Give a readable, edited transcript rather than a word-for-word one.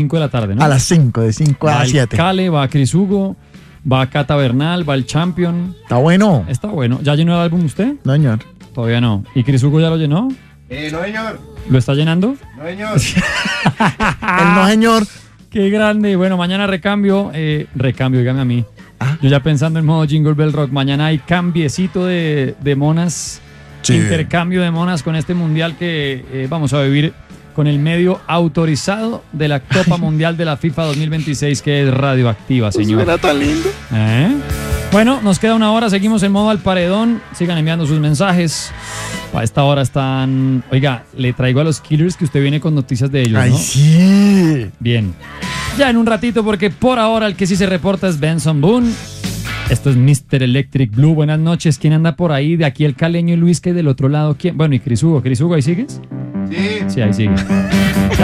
5 de la tarde, ¿no? A las 5, de 5 Va a el 7. Cale, va Cris Hugo, va Cata Bernal, va el Champion. Está bueno. Está bueno. ¿Ya llenó el álbum usted? No, señor. Todavía no. ¿Y Cris Hugo ya lo llenó? No, señor. ¿Lo está llenando? No, señor. El no, señor. Qué grande. Bueno, mañana recambio, dígame a mí. Yo ya pensando en modo Jingle Bell Rock. Mañana hay cambiecito de monas. Sí. Intercambio de monas con este mundial que vamos a vivir con el medio autorizado de la Copa Mundial de la FIFA 2026, que es radioactiva, señor. Suena tan lindo. Bueno, nos queda una hora, seguimos en modo al paredón. Sigan enviando sus mensajes. A esta hora están... Oiga, le traigo a los Killers que usted viene con noticias de ellos, Ay, ¿no? sí. Bien. Ya en un ratito, porque por ahora el que sí se reporta es Benson Boone. Esto es Mr. Electric Blue. Buenas noches. ¿Quién anda por ahí? De aquí el caleño y Luis, que del otro lado, ¿quién? Bueno, y Cris Hugo. ¿Cris Hugo, ahí sigues? Sí. Sí, ahí sigue.